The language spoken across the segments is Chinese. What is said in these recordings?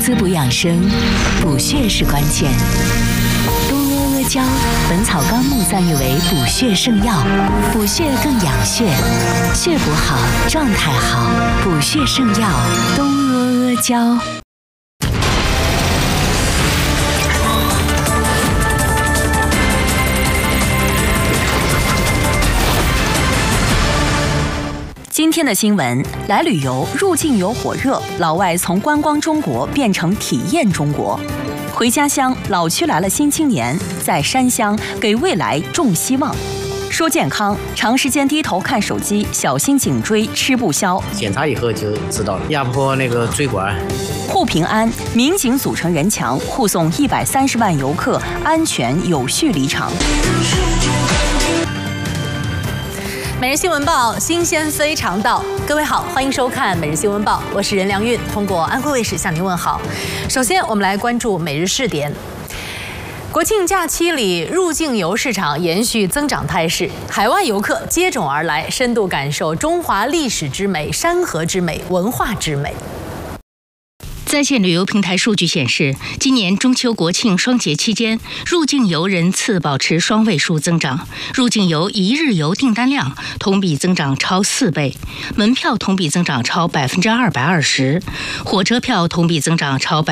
滋补养生，补血是关键。东阿阿胶，《本草纲目》赞誉为补血圣药，补血更养血，血补好，状态好，补血圣药东阿阿胶。今天的新闻，来旅游，入境游火热，老外从观光中国变成体验中国。回家乡，老区来了新青年，在山乡给未来种希望。说健康，长时间低头看手机，小心颈椎吃不消。 检查以后就知道了，压迫那个椎管。 护平安，民警组成人墙，护送130万游客安全有序离场。 每日新闻报，新鲜非常到。各位好，欢迎收看每日新闻报，我是任良韵，通过安徽卫视向您问好。首先，我们来关注每日试点。国庆假期里，入境游市场延续增长态势，海外游客接踵而来，深度感受中华历史之美、山河之美、文化之美。 在线旅游平台数据显示，今年中秋国庆双节期间，入境游人次保持双位数增长，入境游一日游订单量同比增长超4倍，门票同比增长超220%，火车票同比增长超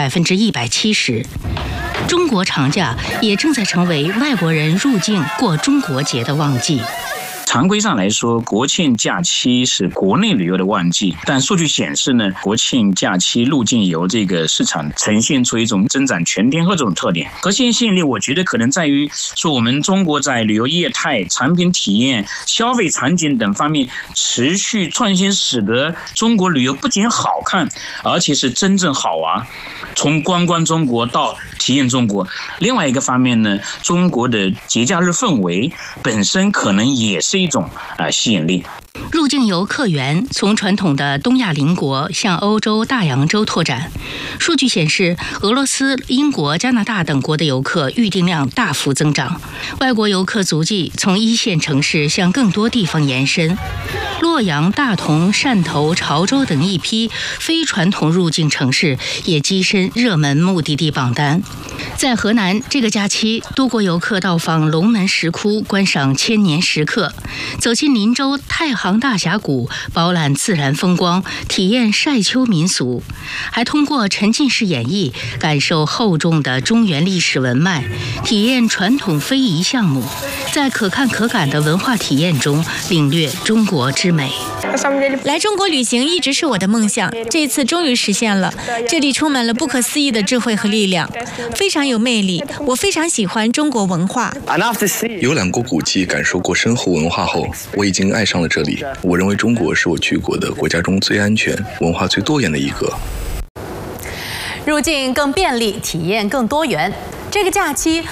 170%。中国长假也正在成为外国人入境过中国节的旺季。 常规上来说，国庆假期是国内旅游的旺季，但数据显示呢，国庆假期入境游这个市场呈现出一种增长全天候这种特点。核心吸引力，我觉得可能在于说我们中国在旅游业态、产品体验、消费场景等方面持续创新，使得中国旅游不仅好看，而且是真正好玩。从观光中国到体验中国。另外一个方面呢，中国的节假日氛围本身可能也是一种吸引力。 入境游客源从传统的东亚邻国向欧洲、大洋洲拓展。数据显示，俄罗斯、英国、加拿大等国的游客预订量大幅增长，外国游客足迹从一线城市向更多地方延伸。洛阳、大同、汕头、潮州等一批非传统入境城市也跻身热门目的地榜单。在河南，这个假期，多国游客到访龙门石窟，观赏千年石刻，走进林州太行大峡谷，饱览自然风光，体验晒秋民俗，还通过沉浸式演绎，感受厚重的中原历史文脉，体验传统非遗项目，在可看可感的文化体验中领略中国之美。 来中国旅行一直是我的梦想，这次终于实现了。这里充满了不可思议的智慧和力量，非常有魅力。我非常喜欢中国文化。 游览过古迹，感受过深厚文化后，我已经爱上了这里。我认为中国是我去过的国家中最安全、文化最多元的一个。 入境更便利，体验更多元。这个假期，